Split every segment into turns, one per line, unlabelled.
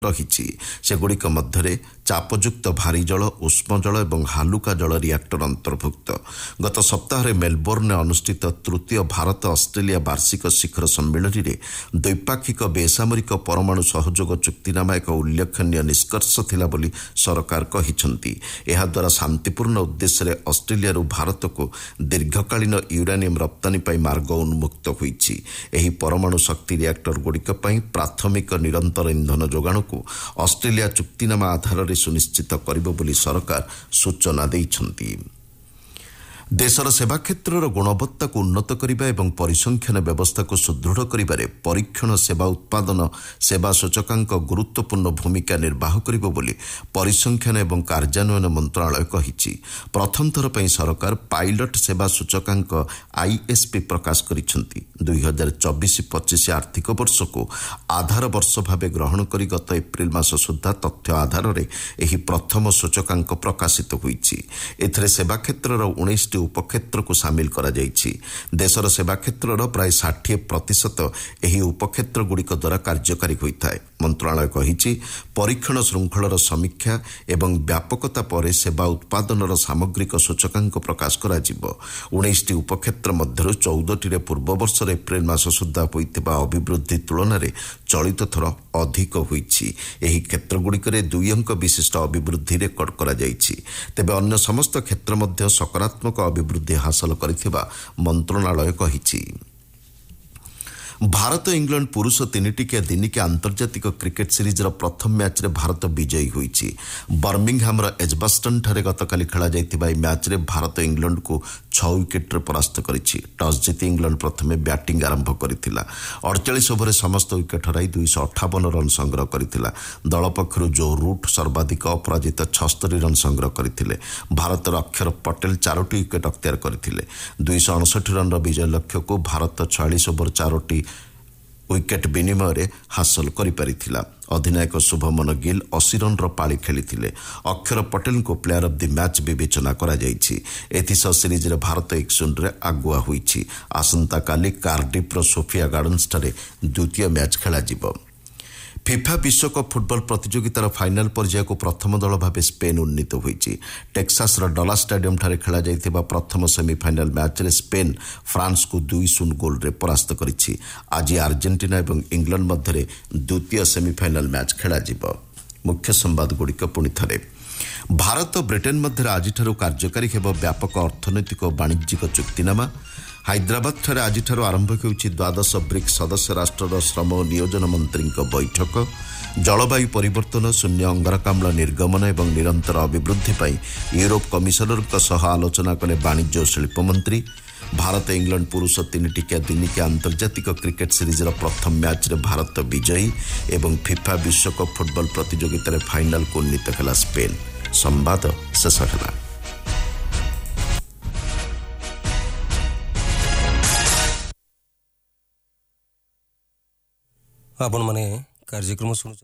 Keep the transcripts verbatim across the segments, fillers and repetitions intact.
ରହିଛି। ସେଗୁଡ଼ିକ ମଧ୍ୟରେ ଚାପଯୁକ୍ତ ଭାରୀ ଜଳ, ଉଷ୍ମ ଜଳ ଏବଂ ହାଲୁକା ଜଳ ରିଆକ୍ଟର ଅନ୍ତର୍ଭୁକ୍ତ। ଗତ ସପ୍ତାହରେ ମେଲବୋର୍ଣ୍ଣରେ ଅନୁଷ୍ଠିତ ତୃତୀୟ ଭାରତ ଅଷ୍ଟ୍ରେଲିଆ ବାର୍ଷିକ ଶିଖର ସମ୍ମିଳନୀରେ ଦ୍ୱିପାକ୍ଷିକ ବେସାମରିକ ପରମାଣୁ ସହଯୋଗ ଚୁକ୍ତିନାମା ଏକ ଉଲ୍ଲେଖନୀୟ ନିଷ୍କର୍ଷ ଥିଲା ବୋଲି ସରକାର କହିଛନ୍ତି। ଏହାଦ୍ୱାରା ଶାନ୍ତିପୂର୍ଣ୍ଣ ଉଦ୍ଦେଶ୍ୟରେ ଅଷ୍ଟ୍ରେଲିଆରୁ ଭାରତକୁ ଦୀର୍ଘକାଳୀନ ୟୁରାନିୟମ୍ ରପ୍ତାନୀ ପାଇଁ ମାର୍ଗ ଉନ୍ମୁକ୍ତ ହୋଇଛି। ଏହି ପରମାଣୁ ଶକ୍ତି ରିଆକ୍ଟରଗୁଡ଼ିକ ପାଇଁ ପ୍ରାଥମିକ ନିରନ୍ତର ଇନ୍ଧନ ଯୋଗାଣକୁ ଅଷ୍ଟ୍ରେଲିଆ ଚୁକ୍ତିନାମା ଆଧାରରେ ସୁନିଶ୍ଚିତ କରିବ ବୋଲି ସରକାର ସୂଚନା ଦେଇଛନ୍ତି। ଦେଶର ସେବା କ୍ଷେତ୍ରର ଗୁଣବତ୍ତାକୁ ଉନ୍ନତ କରିବା ଏବଂ ପରିସଂଖ୍ୟାନ ବ୍ୟବସ୍ଥାକୁ ସୁଦୃଢ଼ କରିବାରେ ପରୀକ୍ଷଣ ସେବା ଉତ୍ପାଦନ ସେବା ସୂଚକାଙ୍କ ଗୁରୁତ୍ୱପୂର୍ଣ୍ଣ ଭୂମିକା ନିର୍ବାହ କରିବ ବୋଲି ପରିସଂଖ୍ୟାନ ଏବଂ କାର୍ଯ୍ୟାନ୍ୱୟନ ମନ୍ତ୍ରଣାଳୟ କହିଛି। ପ୍ରଥମ ଥର ପାଇଁ ସରକାର ପାଇଲଟ ସେବା ସୂଚକାଙ୍କ ଆଇଏସ୍ପି ପ୍ରକାଶ କରିଛନ୍ତି। ଦୁଇ ହଜାର ଚବିଶ ପଚିଶ ଆର୍ଥିକ ବର୍ଷକୁ ଆଧାର ବର୍ଷ ଭାବେ ଗ୍ରହଣ କରି ଗତ ଏପ୍ରିଲ ମାସ ସୁଦ୍ଧା ତଥ୍ୟ ଆଧାରରେ ଏହି ପ୍ରଥମ ସୂଚକାଙ୍କ ପ୍ରକାଶିତ ହୋଇଛି। ଏଥିରେ ସେବା କ୍ଷେତ୍ରର ଉଣେଇଶଟି ଉପକ୍ଷେତ୍ରକୁ ସାମିଲ କରାଯାଇଛି। ଦେଶର ସେବା କ୍ଷେତ୍ରର ପ୍ରାୟ ଷାଠିଏ ପ୍ରତିଶତ ଏହି ଉପକ୍ଷେତ୍ରଗୁଡ଼ିକ ଦ୍ୱାରା କାର୍ଯ୍ୟକାରୀ ହୋଇଥାଏ। ମନ୍ତ୍ରଣାଳୟ କହିଛି, ପରୀକ୍ଷଣ ଶୃଙ୍ଖଳର ସମୀକ୍ଷା ଏବଂ ବ୍ୟାପକତା ପରେ ସେବା ଉତ୍ପାଦନର ସାମଗ୍ରିକ ସୂଚକାଙ୍କ ପ୍ରକାଶ କରାଯିବ। ଉଣେଇଶଟି ଉପକ୍ଷେତ୍ର ମଧ୍ୟରୁ ଚଉଦଟିରେ ପୂର୍ବବର୍ଷର ଏପ୍ରିଲ ମାସ ସୁଦ୍ଧା ହୋଇଥିବା ଅଭିବୃଦ୍ଧି ତୁଳନାରେ ଚଳିତ ଥର ଅଧିକ ହୋଇଛି। ଏହି କ୍ଷେତ୍ରଗୁଡ଼ିକରେ ଦୁଇ ଅଙ୍କ ବିଶିଷ୍ଟ ଅଭିବୃଦ୍ଧି ରେକର୍ଡ କରାଯାଇଛି। ତେବେ ଅନ୍ୟ ସମସ୍ତ କ୍ଷେତ୍ର ମଧ୍ୟ ସକାରାତ୍ମକ ଅଭିବୃଦ୍ଧି ହାସଲ କରିଥିବା ମନ୍ତ୍ରଣାଳୟ କହିଛି। ଭାରତ ଇଂଲଣ୍ଡ ପୁରୁଷ ତିନିଟିକିଆ ଦିନିକିଆ ଆନ୍ତର୍ଜାତିକ କ୍ରିକେଟ୍ ସିରିଜ୍ର ପ୍ରଥମ ମ୍ୟାଚ୍ରେ ଭାରତ ବିଜୟୀ ହୋଇଛି। ବର୍ମିଂହାମ୍ର ଏଜବାଷ୍ଟନ୍ଠାରେ ଗତକାଲି ଖେଳାଯାଇଥିବା ଏହି ମ୍ୟାଚ୍ରେ ଭାରତ ଇଂଲଣ୍ଡକୁ ଛଅ ୱିକେଟ୍ରେ ପରାସ୍ତ କରିଛି। ଟସ୍ ଜିତି ଇଂଲଣ୍ଡ ପ୍ରଥମେ ବ୍ୟାଟିଂ ଆରମ୍ଭ କରିଥିଲା। ଅଡ଼ଚାଳିଶ ଓଭରରେ ସମସ୍ତ ୱିକେଟ୍ ହରାଇ ଦୁଇଶହ ଅଠାବନ ରନ୍ ସଂଗ୍ରହ କରିଥିଲା। ଦଳ ପକ୍ଷରୁ ଜୋ ରୁଟ୍ ସର୍ବାଧିକ ଅପରାଜିତ ଛଅସ୍ତରୀ ରନ୍ ସଂଗ୍ରହ କରିଥିଲେ। ଭାରତର ଅକ୍ଷର ପଟେଲ ଚାରୋଟି ୱିକେଟ୍ ଅକ୍ତିଆର କରିଥିଲେ। ଦୁଇଶହ ଅଣଷଠି ରନ୍ର ବିଜୟ ଲକ୍ଷ୍ୟକୁ ଭାରତ ଛୟାଳିଶ ଓଭର ଚାରୋଟି ୱିକେଟ୍ ବିନିମୟରେ ହାସଲ କରିପାରିଥିଲା। ଅଧିନାୟକ ଶୁଭମନ ଗିଲ୍ ଅଶୀ ରନ୍ର ପାଳି ଖେଳିଥିଲେ। ଅକ୍ଷର ପଟେଲଙ୍କୁ ପ୍ଲେୟାର ଅଫ୍ ଦି ମ୍ୟାଚ୍ ବିବେଚନା କରାଯାଇଛି। ଏଥିସହ ସିରିଜ୍ରେ ଭାରତ ଏକ ଶୂନ୍ୟରେ ଆଗୁଆ ହୋଇଛି। ଆସନ୍ତାକାଲି କାର୍ଡିଫ୍ର ସୋଫିଆ ଗାର୍ଡନ୍ସଠାରେ ଦ୍ୱିତୀୟ ମ୍ୟାଚ୍ ଖେଳାଯିବ। ଫିଫା ବିଶ୍ୱକପ୍ ଫୁଟବଲ ପ୍ରତିଯୋଗିତାର ଫାଇନାଲ୍ ପର୍ଯ୍ୟାୟକୁ ପ୍ରଥମ ଦଳ ଭାବେ ସ୍ପେନ୍ ଉନ୍ନୀତ ହୋଇଛି। ଟେକ୍ସାସର ଡଲାସ୍ ଷ୍ଟାଡିୟମ୍ଠାରେ ଖେଳାଯାଇଥିବା ପ୍ରଥମ ସେମିଫାଇନାଲ୍ ମ୍ୟାଚ୍ରେ ସ୍ପେନ୍ ଫ୍ରାନ୍ସକୁ ଦୁଇ ଶୂନ ଗୋଲ୍ରେ ପରାସ୍ତ କରିଛି। ଆଜି ଆର୍ଜେଣ୍ଟିନା ଏବଂ ଇଂଲଣ୍ଡ ମଧ୍ୟରେ ଦ୍ୱିତୀୟ ସେମିଫାଇନାଲ୍ ମ୍ୟାଚ୍ ଖେଳାଯିବ। ମୁଖ୍ୟ ସମ୍ବାଦଗୁଡ଼ିକ ପୁଣି ଥରେ। ଭାରତ ବ୍ରିଟେନ୍ ମଧ୍ୟରେ ଆଜିଠାରୁ କାର୍ଯ୍ୟକାରୀ ହେବ ବ୍ୟାପକ ଅର୍ଥନୈତିକ ଓ ବାଣିଜ୍ୟିକ ଚୁକ୍ତିନାମା। ହାଇଦ୍ରାବାଦଠାରେ ଆଜିଠାରୁ ଆରମ୍ଭ ହେଉଛି ଦ୍ୱାଦଶ ବ୍ରିକ୍ସ ସଦସ୍ୟ ରାଷ୍ଟ୍ରର ଶ୍ରମ ଓ ନିୟୋଜନ ମନ୍ତ୍ରୀଙ୍କ ବୈଠକ। ଜଳବାୟୁ ପରିବର୍ତ୍ତନ, ଶୂନ୍ୟ ଅଙ୍ଗାରକାମ୍ଳ ନିର୍ଗମନ ଏବଂ ନିରନ୍ତର ଅଭିବୃଦ୍ଧି ପାଇଁ ୟୁରୋପ କମିଶନରଙ୍କ ସହ ଆଲୋଚନା କଲେ ବାଣିଜ୍ୟ ଓ ଶିଳ୍ପ ମନ୍ତ୍ରୀ। ଭାରତ ଇଂଲଣ୍ଡ ପୁରୁଷ ତିନିଟିକିଆ ଦିନିକିଆ ଆନ୍ତର୍ଜାତିକ କ୍ରିକେଟ୍ ସିରିଜ୍ର ପ୍ରଥମ ମ୍ୟାଚ୍ରେ ଭାରତ ବିଜୟୀ ଏବଂ ଫିଫା ବିଶ୍ୱକପ୍ ଫୁଟବଲ ପ୍ରତିଯୋଗିତାରେ ଫାଇନାଲ୍କୁ ଉନ୍ନୀତ ହେଲା ସ୍ପେନ୍। ସମ୍ବାଦ ଶେଷ ହେଲା।
आपण माने कार्यक्रम शुणुछन।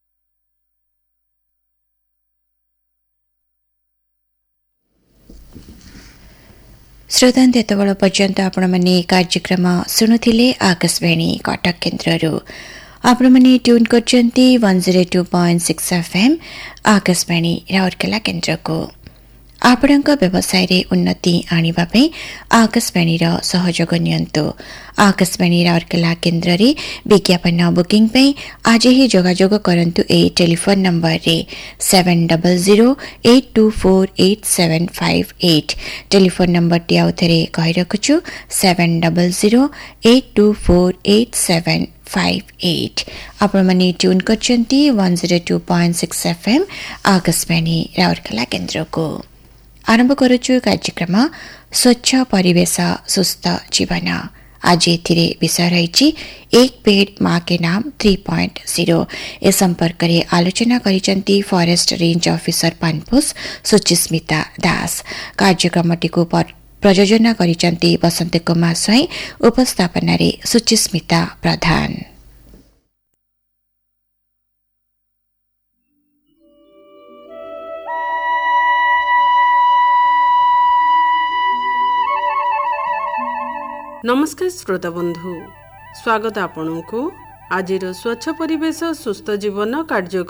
श्रोतांत एतबेल पर्यंत आपण माने कार्यक्रम शुणुथिले आकाशवाणी कटक केन्द्ररू। आपण माने tune करचंती one zero two point six FM Akashvani Rourkela केन्द्र को। आपणक व्यवसाय रे उन्नति आनिबा पई आकाशवाणी रा सहयोग नियंतु। आकाशवाणी राउरकेला केन्द्र रे विज्ञापन बुकिंग पई आज ही जोगाजोग करंतु। ए टेलीफोन नंबर रे seven double zero eight to four eight seven five eight. Telephone number T आउथरे कहि रखुछु seven double zero eight to four eight seven five eight. आपण माने tune करचंती one zero two point six FM Akashvani Rourkela केन्द्र को। आरंभ करुछु कार्यक्रम स्वच्छ परिवेश सुस्थ जीवन। आज एथिरे विषय रही एक पेड़ माँ के नाम थ्री पॉइंट जीरो। ए संपर्क में आलोचना करिसेंती फॉरेस्ट रेंज ऑफिसर पानपुस सुचिस्मिता दास। कार्यक्रमटी को प्रयोजना करिसेंती बसंत कुमार स्वाई। उपस्थापना रे सुचिस्मिता प्रधान।
नमस्कार श्रोता बंधु, स्वागत आपन को आज स्वच्छ परिवेश सुस्थ जीवन कार्यक्रम।